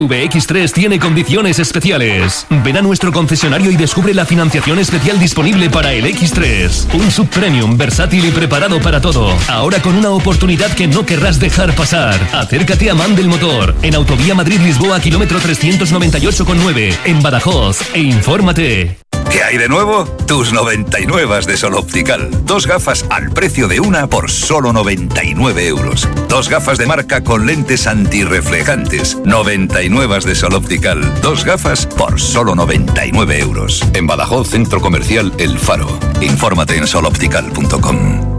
VX3 tiene condiciones especiales. Ven a nuestro concesionario y descubre la financiación especial disponible para el X3. Un subpremium versátil y preparado para todo. Ahora con una oportunidad que no querrás dejar pasar. Acércate a Man del Motor, en Autovía Madrid-Lisboa, kilómetro 398,9, en Badajoz, e infórmate. ¿Qué hay de nuevo? Tus 99 de Sol Optical. 2 gafas al precio de una por solo 99 euros. 2 gafas de marca con lentes antirreflejantes. 99 de Sol Optical. 2 gafas por solo 99 euros. En Badajoz, Centro Comercial El Faro. Infórmate en soloptical.com.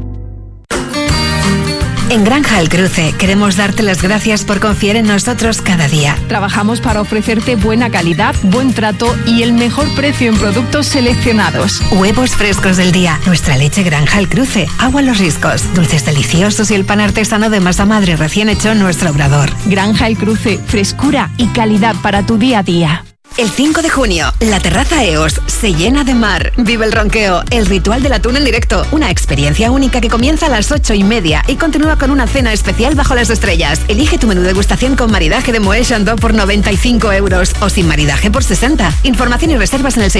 En Granja El Cruce queremos darte las gracias por confiar en nosotros cada día. Trabajamos para ofrecerte buena calidad, buen trato y el mejor precio en productos seleccionados. Huevos frescos del día, nuestra leche Granja El Cruce, agua Los Riscos, dulces deliciosos y el pan artesano de masa madre recién hecho en nuestro obrador. Granja El Cruce, frescura y calidad para tu día a día. El 5 de junio, la terraza EOS se llena de mar. Vive el ronqueo, el ritual del atún en directo. Una experiencia única que comienza a las 8:30 y continúa con una cena especial bajo las estrellas. Elige tu menú degustación con maridaje de Moët Chandon por 95 euros o sin maridaje por 60. Información y reservas en el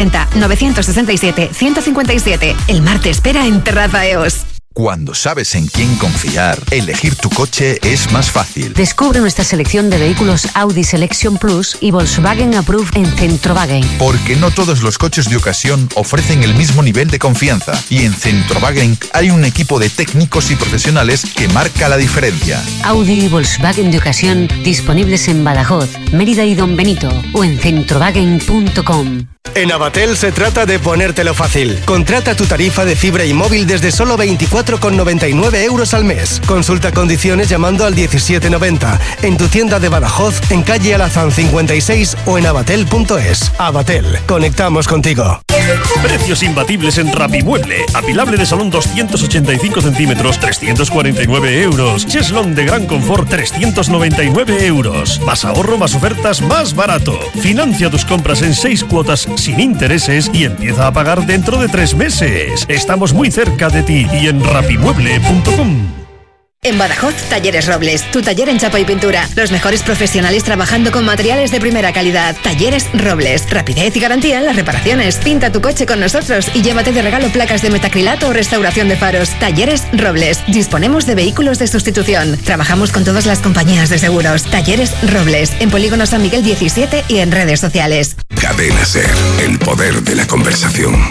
680-967-157. El mar te espera en Terraza EOS. Cuando sabes en quién confiar, elegir tu coche es más fácil. Descubre nuestra selección de vehículos Audi Selection Plus y Volkswagen Approved en Centrowagen. Porque no todos los coches de ocasión ofrecen el mismo nivel de confianza. Y en Centrowagen hay un equipo de técnicos y profesionales que marca la diferencia. Audi y Volkswagen de ocasión disponibles en Badajoz, Mérida y Don Benito o en centrowagen.com. En Avatel se trata de ponértelo fácil. Contrata tu tarifa de fibra y móvil desde solo 24,99 euros al mes. Consulta condiciones llamando al 1790 en tu tienda de Badajoz, en calle Alazán 56 o en avatel.es. Avatel, conectamos contigo. Precios imbatibles en Rapimueble. Apilable de salón 285 centímetros, 349 euros. Cheslón de gran confort, 399 euros. Más ahorro, más ofertas, más barato. Financia tus compras en 6 cuotas sin intereses y empieza a pagar dentro de 3 meses. Estamos muy cerca de ti y en rapimueble.com. En Badajoz, Talleres Robles, tu taller en chapa y pintura. Los mejores profesionales trabajando con materiales de primera calidad. Talleres Robles, rapidez y garantía en las reparaciones. Pinta tu coche con nosotros y llévate de regalo placas de metacrilato o restauración de faros. Talleres Robles, disponemos de vehículos de sustitución. Trabajamos con todas las compañías de seguros. Talleres Robles, en Polígono San Miguel 17 y en redes sociales. Cadena SER, el poder de la conversación.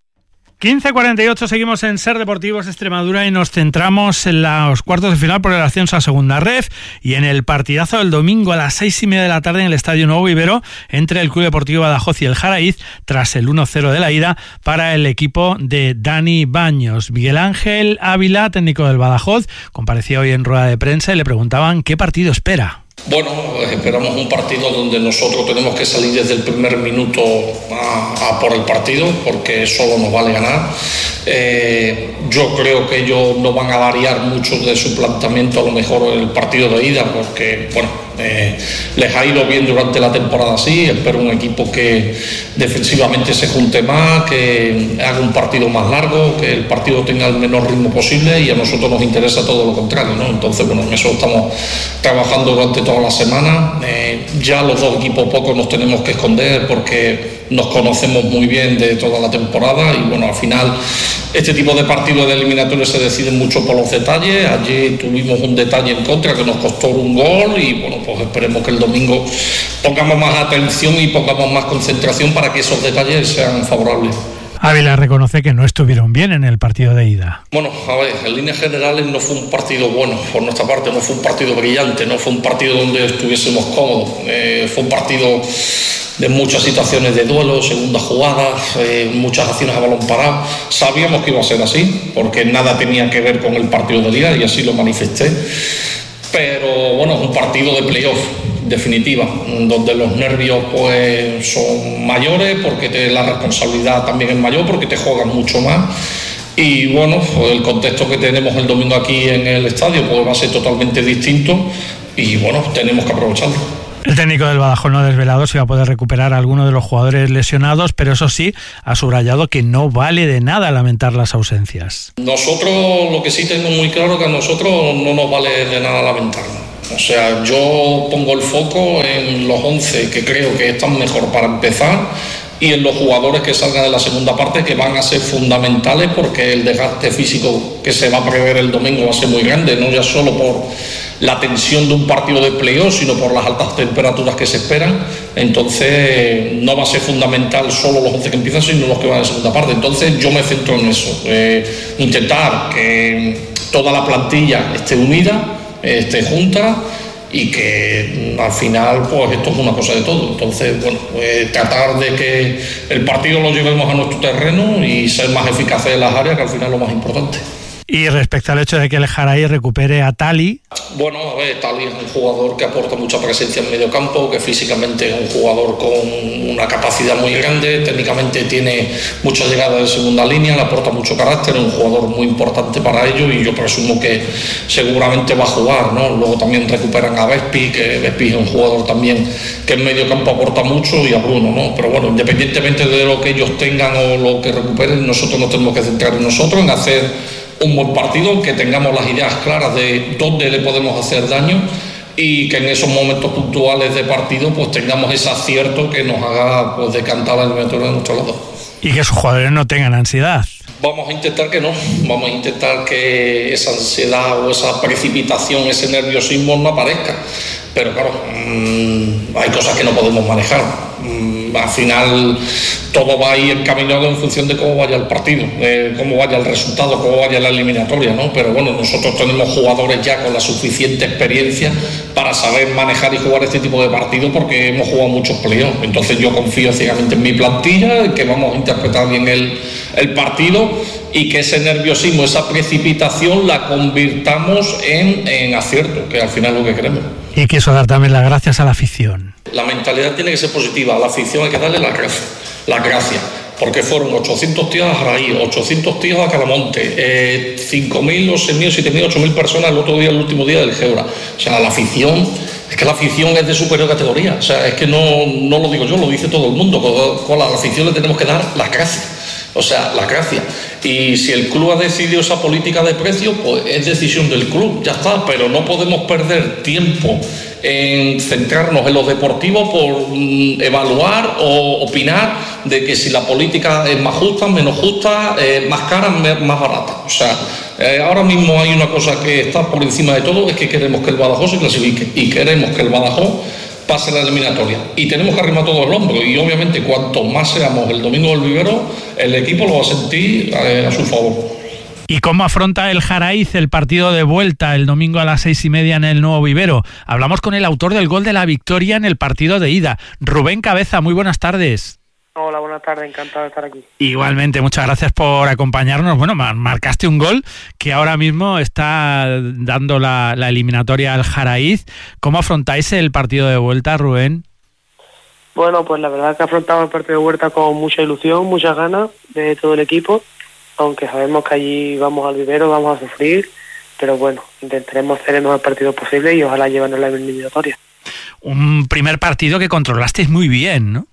15:48, seguimos en SER Deportivos Extremadura y nos centramos en los cuartos de final por el ascenso a Segunda Ref y en el partidazo del domingo a las 6:30 de la tarde en el Estadio Nuevo Ibero entre el Club Deportivo Badajoz y el Jaraíz tras el 1-0 de la ida para el equipo de Dani Baños. Miguel Ángel Ávila, técnico del Badajoz, comparecía hoy en rueda de prensa y le preguntaban qué partido espera. Bueno, esperamos un partido donde nosotros tenemos que salir desde el primer minuto a por el partido, porque solo nos vale ganar. Yo creo que ellos no van a variar mucho de su planteamiento, a lo mejor el partido de ida, porque bueno, les ha ido bien durante la temporada así. Espero un equipo que defensivamente se junte más, que haga un partido más largo, que el partido tenga el menor ritmo posible, y a nosotros nos interesa todo lo contrario, ¿no? Entonces, bueno, en eso estamos trabajando durante toda la semana. Ya los dos equipos poco nos tenemos que esconder porque nos conocemos muy bien de toda la temporada y bueno, al final este tipo de partidos de eliminatorios se deciden mucho por los detalles. Allí tuvimos un detalle en contra que nos costó un gol y bueno, pues esperemos que el domingo pongamos más atención y pongamos más concentración para que esos detalles sean favorables. Ávila reconoce que no estuvieron bien en el partido de ida. Bueno, a ver, en líneas generales no fue un partido bueno por nuestra parte, no fue un partido brillante, no fue un partido donde estuviésemos cómodos, fue un partido de muchas situaciones de duelo, segunda jugada, muchas acciones a balón parado. Sabíamos que iba a ser así, porque nada tenía que ver con el partido de liga y así lo manifesté. Pero bueno, es un partido de playoff, definitiva, donde los nervios pues son mayores, porque la responsabilidad también es mayor, porque te juegan mucho más. Y bueno, pues el contexto que tenemos el domingo aquí en el estadio pues va a ser totalmente distinto y bueno, tenemos que aprovecharlo. El técnico del Badajoz no ha desvelado si va a poder recuperar a alguno de los jugadores lesionados, pero eso sí, ha subrayado que no vale de nada lamentar las ausencias. Nosotros lo que sí tengo muy claro es que a nosotros no nos vale de nada lamentarnos. O sea, yo pongo el foco en los 11 que creo que están mejor para empezar y en los jugadores que salgan de la segunda parte, que van a ser fundamentales porque el desgaste físico que se va a prever el domingo va a ser muy grande, no ya solo por la tensión de un partido de playoff, sino por las altas temperaturas que se esperan. Entonces no va a ser fundamental solo los 11 que empiezan, sino los que van a la segunda parte. Entonces yo me centro en eso, intentar que toda la plantilla esté unida, esté junta, y que al final pues esto es una cosa de todo. Entonces, bueno, tratar de que el partido lo llevemos a nuestro terreno y ser más eficaces en las áreas, que al final es lo más importante. Y respecto al hecho de que el Jaraí recupere a Tali... Bueno, a ver, Tali es un jugador que aporta mucha presencia en medio campo, que físicamente es un jugador con una capacidad muy grande, técnicamente tiene mucha llegada de segunda línea, le aporta mucho carácter, es un jugador muy importante para ellos y yo presumo que seguramente va a jugar, ¿no? Luego también recuperan a Vespi, que Vespi es un jugador también que en medio campo aporta mucho, y a Bruno, ¿no? Pero bueno, independientemente de lo que ellos tengan o lo que recuperen, nosotros nos tenemos que centrar en nosotros, en hacer un buen partido, que tengamos las ideas claras de dónde le podemos hacer daño y que en esos momentos puntuales de partido pues tengamos ese acierto que nos haga pues decantar la eliminatoria de nuestro lado. Y que sus jugadores no tengan ansiedad. Vamos a intentar que no, vamos a intentar que esa ansiedad o esa precipitación, ese nerviosismo no aparezca. Pero claro, hay cosas que no podemos manejar. Al final todo va a ir encaminado en función de cómo vaya el partido, cómo vaya el resultado, cómo vaya la eliminatoria, ¿no? Pero bueno, nosotros tenemos jugadores ya con la suficiente experiencia para saber manejar y jugar este tipo de partidos, porque hemos jugado muchos playoffs. Entonces yo confío ciegamente en mi plantilla, en que vamos a interpretar bien el partido y que ese nerviosismo, esa precipitación la convirtamos en acierto, que al final es lo que queremos. Y quiso dar también las gracias a la afición. La mentalidad tiene que ser positiva, a la afición hay que darle las gracias, porque fueron 800 tíos a Jaraí, 800 tíos a Calamonte, 5.000, 6.000, 7.000, 8.000 personas el otro día, el último día del Gebra. O sea, la afición, es que la afición es de superior categoría, o sea, es que no lo digo yo, lo dice todo el mundo, con la afición le tenemos que dar las gracias. O sea, las gracias. Y si el club ha decidido esa política de precios, pues es decisión del club, ya está. Pero no podemos perder tiempo en centrarnos en lo deportivo por evaluar o opinar de que si la política es más justa, menos justa, más cara, más barata. O sea, ahora mismo hay una cosa que está por encima de todo, es que queremos que el Badajoz se clasifique y queremos que el Badajoz pase la eliminatoria, y tenemos que arrimar todo el hombro, y obviamente cuanto más seamos el domingo del Vivero, el equipo lo va a sentir a su favor. ¿Y cómo afronta el Jaraíz el partido de vuelta el domingo a las 6:30 en el nuevo Vivero? Hablamos con el autor del gol de la victoria en el partido de ida, Rubén Cabeza. Muy buenas tardes. Hola, buenas tardes, encantado de estar aquí. Igualmente, muchas gracias por acompañarnos. Bueno, marcaste un gol que ahora mismo está dando la eliminatoria al Jaraíz. ¿Cómo afrontáis el partido de vuelta, Rubén? Bueno, pues la verdad que afrontamos el partido de vuelta con mucha ilusión, muchas ganas de todo el equipo, aunque sabemos que allí vamos al vivero, vamos a sufrir, pero bueno, intentaremos hacer el mejor partido posible y ojalá llevarnos la eliminatoria. Un primer partido que controlasteis muy bien, ¿no?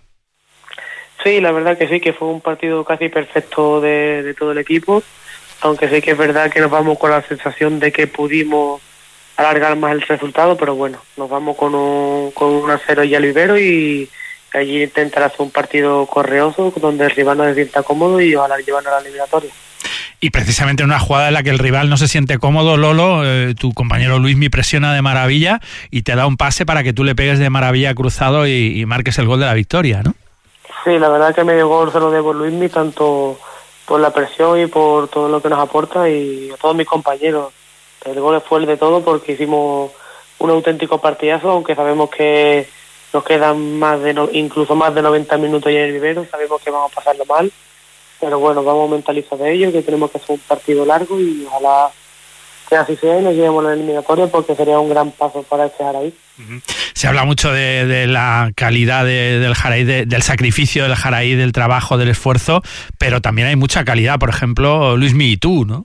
Sí, la verdad que sí, que fue un partido casi perfecto de todo el equipo, aunque sí que es verdad que nos vamos con la sensación de que pudimos alargar más el resultado, pero bueno, nos vamos con un 1-0 ya al vivero y allí intentar hacer un partido correoso donde el rival no se sienta cómodo y ojalá llevarnos a la eliminatoria. Y precisamente en una jugada en la que el rival no se siente cómodo, Lolo, tu compañero Luismi presiona de maravilla y te da un pase para que tú le pegues de maravilla cruzado y marques el gol de la victoria, ¿no? Sí, la verdad que medio gol se lo debo a Luismi, tanto por la presión y por todo lo que nos aporta, y a todos mis compañeros. El gol fue el de todo porque hicimos un auténtico partidazo, aunque sabemos que nos quedan incluso más de 90 minutos ya en el vivero, sabemos que vamos a pasarlo mal, pero bueno, vamos mentalizados de ello, que tenemos que hacer un partido largo y ojalá que así sea y nos llevemos a la eliminatoria, porque sería un gran paso para este Jaraí. Se habla mucho de la calidad del Jaraí, del sacrificio del Jaraí, del trabajo, del esfuerzo, pero también hay mucha calidad, por ejemplo, Luismi y tú, ¿no?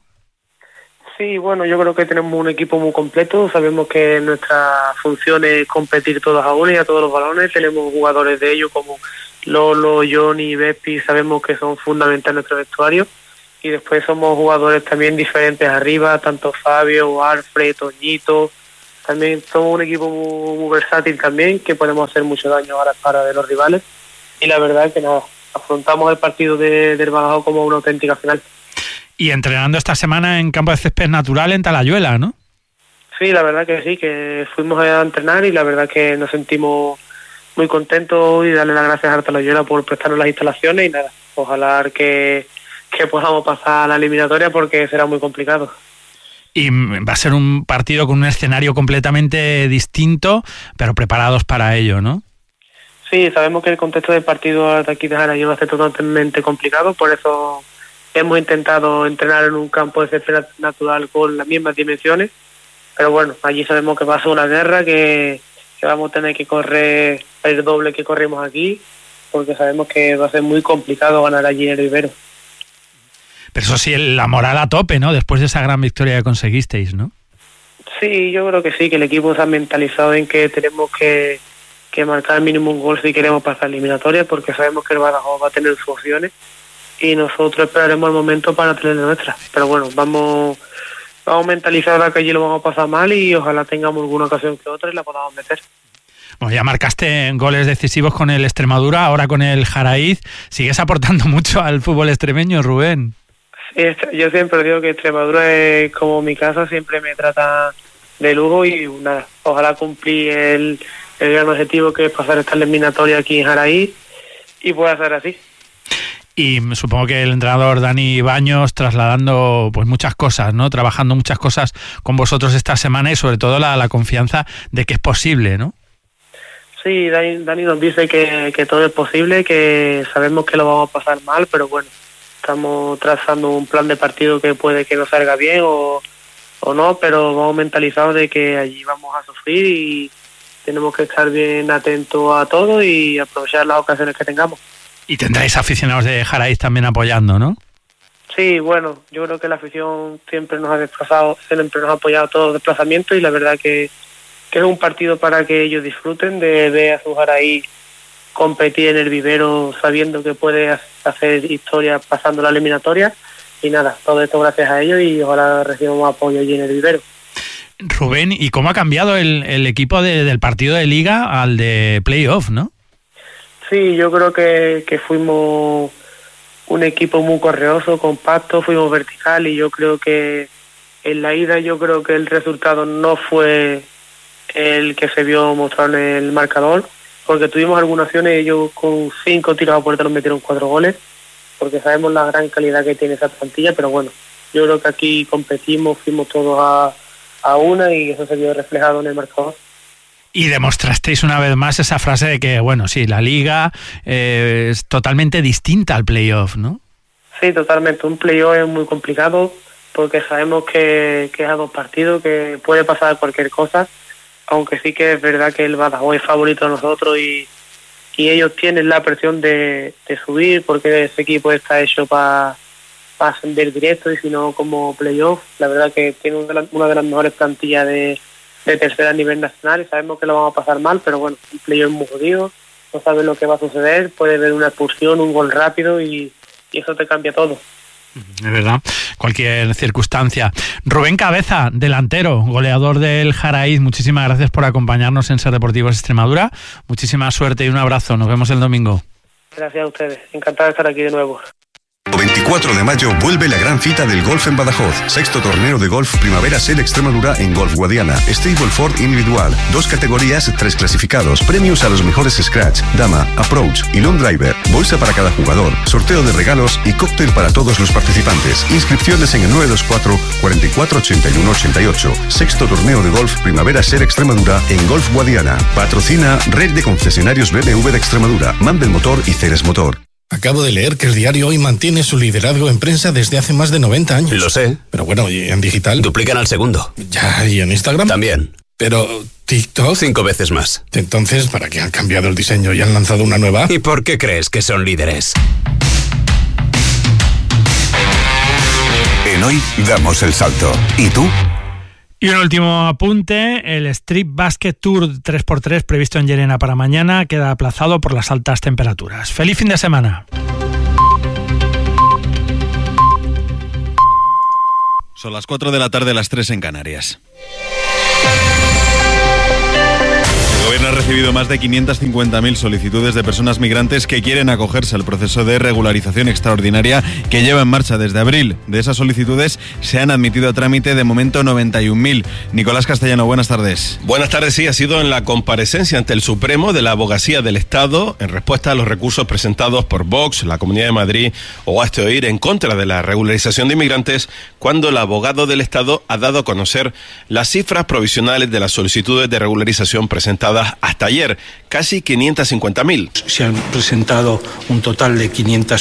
Sí, bueno, yo creo que tenemos un equipo muy completo, sabemos que nuestra función es competir todos a uno y a todos los balones, tenemos jugadores de ellos como Lolo, Johnny, Vespi, sabemos que son fundamentales en nuestro vestuario, y después somos jugadores también diferentes arriba, tanto Fabio, Alfred, Toñito, También somos un equipo muy versátil también, que podemos hacer mucho daño a la cara de los rivales. Y la verdad es que nada, afrontamos el partido del Badajoz como una auténtica final. Y entrenando esta semana en campo de césped natural en Talayuela, ¿no? Sí, la verdad que sí, que fuimos a entrenar y la verdad que nos sentimos muy contentos y darle las gracias a Talayuela por prestarnos las instalaciones y nada, ojalá que podamos pasar a la eliminatoria porque será muy complicado. Y va a ser un partido con un escenario completamente distinto, pero preparados para ello, ¿no? Sí, sabemos que el contexto del partido de aquí de Jaraí va a ser totalmente complicado, por eso hemos intentado entrenar en un campo de césped natural con las mismas dimensiones, pero bueno, allí sabemos que va a ser una guerra, que vamos a tener que correr el doble que corrimos aquí, porque sabemos que va a ser muy complicado ganar allí en el vivero. Pero eso sí, la moral a tope, ¿no? Después de esa gran victoria que conseguisteis, ¿no? Sí, yo creo que sí, que el equipo se ha mentalizado en que tenemos que marcar mínimo un gol si queremos pasar eliminatoria, porque sabemos que el Badajoz va a tener sus opciones y nosotros esperaremos el momento para tener la nuestra. Pero bueno, vamos mentalizados a que allí lo vamos a pasar mal y ojalá tengamos alguna ocasión que otra y la podamos meter. Bueno, ya marcaste goles decisivos con el Extremadura, ahora con el Jaraíz. ¿Sigues aportando mucho al fútbol extremeño, Rubén? Sí, yo siempre digo que Extremadura es como mi casa, siempre me trata de lujo y nada, ojalá cumplir el gran objetivo que es pasar esta eliminatoria aquí en Jaraíz y pueda ser así. Y supongo que el entrenador Dani Baños trasladando pues muchas cosas, ¿no? Trabajando muchas cosas con vosotros esta semana y sobre todo la confianza de que es posible, ¿no? Sí, Dani nos dice que todo es posible, que sabemos que lo vamos a pasar mal, pero bueno, estamos trazando un plan de partido que puede que no salga bien o no, pero vamos mentalizados de que allí vamos a sufrir y tenemos que estar bien atentos a todo y aprovechar las ocasiones que tengamos. Y tendréis aficionados de Jaraíz también apoyando, ¿no? Sí, bueno, yo creo que la afición siempre nos ha desplazado, siempre nos ha apoyado todos los desplazamientos y la verdad que es un partido para que ellos disfruten de ver a su Jaraíz competir en el vivero sabiendo que puede hacer historia pasando la eliminatoria y nada, todo esto gracias a ellos y ojalá recibamos apoyo allí en el vivero. Rubén, ¿y cómo ha cambiado el equipo del partido de Liga al de Playoff, no? Sí, yo creo que fuimos un equipo muy correoso, compacto, fuimos vertical y yo creo que en la ida el resultado no fue el que se vio mostrado en el marcador, porque tuvimos algunas acciones y ellos con 5 tiros a puerta nos metieron 4 goles, porque sabemos la gran calidad que tiene esa plantilla, pero bueno, yo creo que aquí competimos, fuimos todos a una y eso se vio reflejado en el marcador. Y demostrasteis una vez más esa frase de que, bueno, sí, la Liga es totalmente distinta al playoff, ¿no? Sí, totalmente. Un playoff es muy complicado porque sabemos que es a 2 partidos, que puede pasar cualquier cosa, aunque sí que es verdad que el Badajoz es favorito de nosotros y ellos tienen la presión de subir porque ese equipo está hecho para ascender directo y si no como playoff. La verdad que tiene una de las mejores plantillas de tercera a nivel nacional y sabemos que lo vamos a pasar mal, pero bueno, un playoff muy jodido, no sabes lo que va a suceder, puede haber una expulsión, un gol rápido y eso te cambia todo. Es verdad, cualquier circunstancia. Rubén Cabeza, delantero, goleador del Jaraíz, muchísimas gracias por acompañarnos en Ser Deportivos Extremadura, muchísima suerte y un abrazo, nos vemos el domingo. Gracias a ustedes, encantado de estar aquí de nuevo. 24 de mayo vuelve la gran cita del golf en Badajoz. 6º torneo de golf Primavera Ser Extremadura en Golf Guadiana. Stableford individual. 2 categorías, 3 clasificados. Premios a los mejores Scratch, Dama, Approach y Long Driver. Bolsa para cada jugador. Sorteo de regalos y cóctel para todos los participantes. Inscripciones en el 924 44 81 88. 6º torneo de golf Primavera Ser Extremadura en Golf Guadiana. Patrocina Red de Concesionarios BMW de Extremadura. Mandel Motor y Ceres Motor. Acabo de leer que el diario Hoy mantiene su liderazgo en prensa desde hace más de 90 años. Lo sé. Pero bueno, ¿y en digital? Duplican al segundo. Ya, ¿y en Instagram? También. Pero TikTok... 5 veces más. Entonces, ¿para qué han cambiado el diseño y han lanzado una nueva? ¿Y por qué crees que son líderes? En Hoy damos el salto. ¿Y tú? Y un último apunte, el Street Basket Tour 3x3 previsto en Llerena para mañana queda aplazado por las altas temperaturas. ¡Feliz fin de semana! Son las 4 de la tarde, las 3 en Canarias. Gobierno ha recibido más de 550.000 solicitudes de personas migrantes que quieren acogerse al proceso de regularización extraordinaria que lleva en marcha desde abril. De esas solicitudes se han admitido a trámite de momento 91.000. Nicolás Castellano, buenas tardes. Buenas tardes, sí, ha sido en la comparecencia ante el Supremo de la Abogacía del Estado en respuesta a los recursos presentados por Vox, la Comunidad de Madrid o Hazte Oír en contra de la regularización de inmigrantes, cuando el abogado del Estado ha dado a conocer las cifras provisionales de las solicitudes de regularización presentadas hasta ayer, casi 550.000. Se han presentado un total de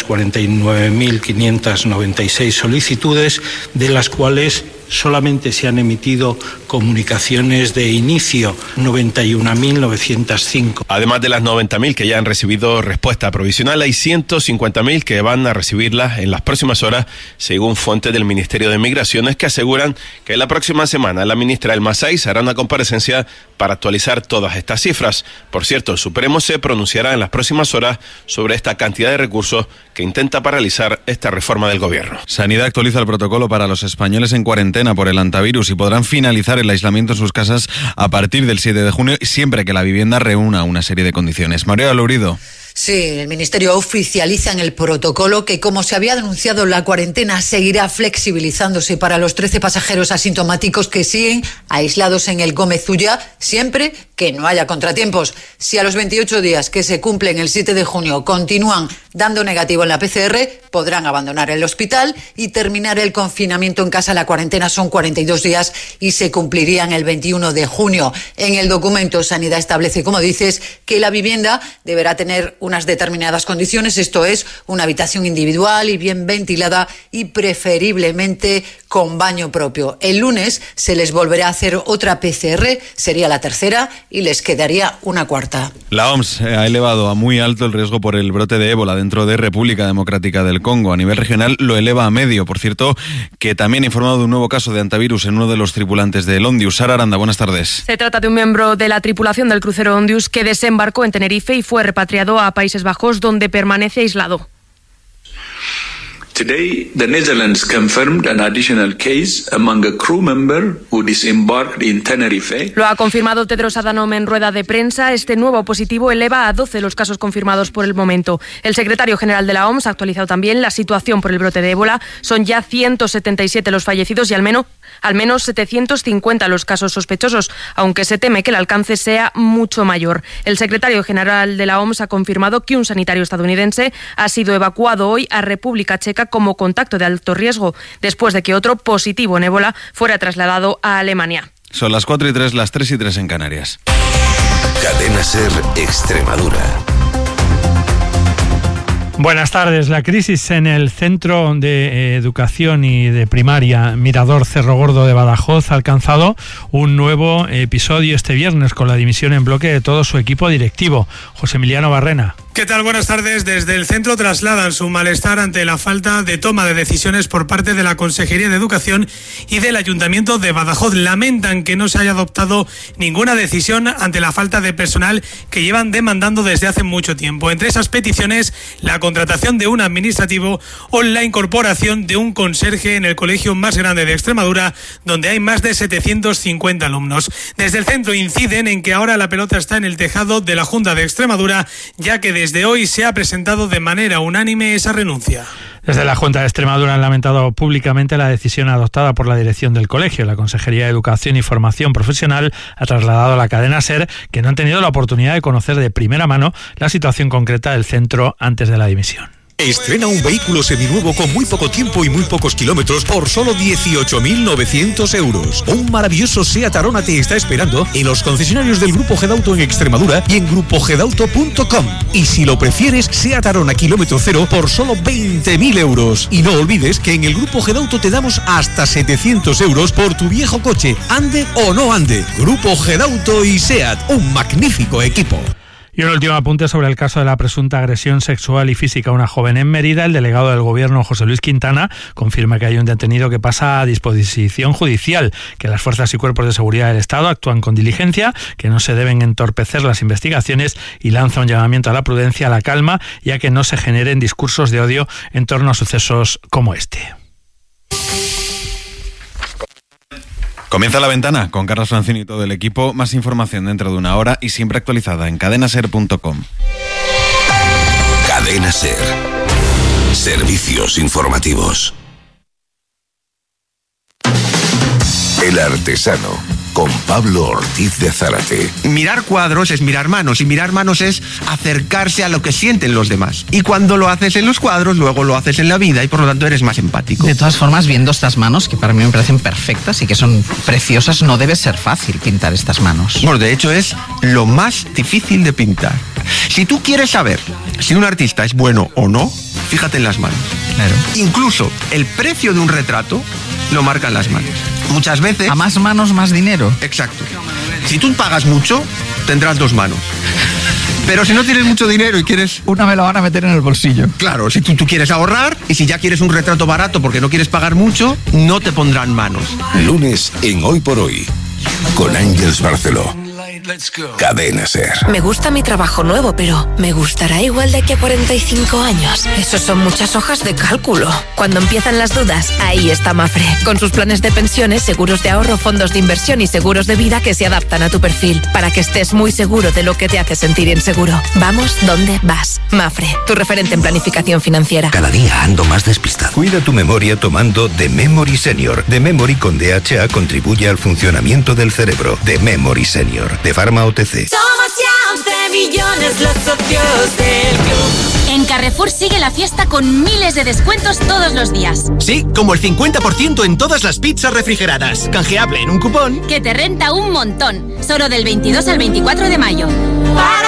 549.596 solicitudes, de las cuales solamente se han emitido comunicaciones de inicio, 91.905. Además de las 90.000 que ya han recibido respuesta provisional, hay 150.000 que van a recibirla en las próximas horas, según fuentes del Ministerio de Migraciones, que aseguran que la próxima semana la ministra Elma Saiz hará una comparecencia para actualizar todas estas cifras. Por cierto, el Supremo se pronunciará en las próximas horas sobre esta cantidad de recursos que intenta paralizar esta reforma del gobierno. Sanidad actualiza el protocolo para los españoles en cuarentena por el hantavirus y podrán finalizar el aislamiento en sus casas a partir del 7 de junio, siempre que la vivienda reúna una serie de condiciones. María Lourido. Sí, el Ministerio oficializa en el protocolo que, como se había denunciado, la cuarentena seguirá flexibilizándose para los 13 pasajeros asintomáticos que siguen aislados en el Gómez Ulla, siempre que no haya contratiempos. Si a los 28 días que se cumplen el 7 de junio continúan dando negativo en la PCR, podrán abandonar el hospital y terminar el confinamiento en casa. La cuarentena son 42 días y se cumplirían el 21 de junio. En el documento, Sanidad establece, como dices, que la vivienda deberá tener unas determinadas condiciones, esto es, una habitación individual y bien ventilada y preferiblemente con baño propio. El lunes se les volverá a hacer otra PCR, sería la tercera, y les quedaría una cuarta. La OMS ha elevado a muy alto el riesgo por el brote de ébola dentro de República Democrática del Congo. A nivel regional lo eleva a medio. Por cierto, que también ha informado de un nuevo caso de hantavirus en uno de los tripulantes del Ondius. Sara Aranda, buenas tardes. Se trata de un miembro de la tripulación del crucero Ondius que desembarcó en Tenerife y fue repatriado a Países Bajos, donde permanece aislado. Today, the Netherlands confirmed an additional case among a crew member who disembarked in Tenerife. Lo ha confirmado Tedros Adhanom en rueda de prensa. Este nuevo positivo eleva a 12 los casos confirmados por el momento. El secretario general de la OMS ha actualizado también la situación por el brote de ébola. Son ya 177 los fallecidos y al menos 750 los casos sospechosos, aunque se teme que el alcance sea mucho mayor. El secretario general de la OMS ha confirmado que un sanitario estadounidense ha sido evacuado hoy a República Checa como contacto de alto riesgo, después de que otro positivo en ébola fuera trasladado a Alemania. Son las 4:03, las 3:03 en Canarias. Cadena SER Extremadura. Buenas tardes. La crisis en el Centro de Educación y de Primaria Mirador Cerro Gordo de Badajoz ha alcanzado un nuevo episodio este viernes con la dimisión en bloque de todo su equipo directivo. José Emiliano Barrena. ¿Qué tal? Buenas tardes. Desde el centro trasladan su malestar ante la falta de toma de decisiones por parte de la Consejería de Educación y del Ayuntamiento de Badajoz. Lamentan que no se haya adoptado ninguna decisión ante la falta de personal que llevan demandando desde hace mucho tiempo. Entre esas peticiones, la contratación de un administrativo o la incorporación de un conserje en el colegio más grande de Extremadura, donde hay más de 750 alumnos. Desde el centro inciden en que ahora la pelota está en el tejado de la Junta de Extremadura, ya que desde hoy se ha presentado de manera unánime esa renuncia. Desde la Junta de Extremadura han lamentado públicamente la decisión adoptada por la dirección del colegio. La Consejería de Educación y Formación Profesional ha trasladado a la cadena SER que no han tenido la oportunidad de conocer de primera mano la situación concreta del centro antes de la dimisión. Estrena un vehículo seminuevo con muy poco tiempo y muy pocos kilómetros por solo 18.900 euros. Un maravilloso SEAT Arona te está esperando en los concesionarios del Grupo Gedauto en Extremadura y en grupogedauto.com. Y si lo prefieres, SEAT Arona kilómetro cero por solo 20.000 euros. Y no olvides que en el Grupo Gedauto te damos hasta 700 euros por tu viejo coche, ande o no ande. Grupo Gedauto y SEAT, un magnífico equipo. Y un último apunte sobre el caso de la presunta agresión sexual y física a una joven en Mérida. El delegado del Gobierno, José Luis Quintana, confirma que hay un detenido que pasa a disposición judicial, que las fuerzas y cuerpos de seguridad del Estado actúan con diligencia, que no se deben entorpecer las investigaciones y lanza un llamamiento a la prudencia, a la calma y a que no se generen discursos de odio en torno a sucesos como este. Comienza La Ventana con Carlos Francini y todo el equipo. Más información dentro de una hora y siempre actualizada en cadenaser.com. Cadena Ser. Servicios informativos. El Artesano, con Pablo Ortiz de Zárate. Mirar cuadros es mirar manos, y mirar manos es acercarse a lo que sienten los demás. Y cuando lo haces en los cuadros, luego lo haces en la vida, y por lo tanto eres más empático. De todas formas, viendo estas manos, que para mí me parecen perfectas y que son preciosas, no debe ser fácil pintar estas manos. Bueno, de hecho es lo más difícil de pintar. Si tú quieres saber si un artista es bueno o no, fíjate en las manos. Claro. Incluso el precio de un retrato lo marcan las manos. Muchas veces... A más manos, más dinero. Exacto. Si tú pagas mucho, tendrás 2 manos. Pero si no tienes mucho dinero y quieres... Una me la van a meter en el bolsillo. Claro, si tú quieres ahorrar, y si ya quieres un retrato barato porque no quieres pagar mucho, no te pondrán manos. Lunes en Hoy por Hoy, con Ángeles Barceló. Cadena Ser. Me gusta mi trabajo nuevo, pero ¿me gustará igual de aquí a 45 años? Esos son muchas hojas de cálculo. Cuando empiezan las dudas, ahí está Mafre. Con sus planes de pensiones, seguros de ahorro, fondos de inversión y seguros de vida que se adaptan a tu perfil, para que estés muy seguro de lo que te hace sentir inseguro. Vamos donde vas. Mafre, tu referente en planificación financiera. Cada día ando más despistado. Cuida tu memoria tomando The Memory Senior. The Memory con DHA contribuye al funcionamiento del cerebro. The Memory Senior, de Pharma OTC. Somos ya 11 millones los socios del club. En Carrefour sigue la fiesta con miles de descuentos todos los días. Sí, como el 50% en todas las pizzas refrigeradas. Canjeable en un cupón que te renta un montón. Solo del 22 al 24 de mayo.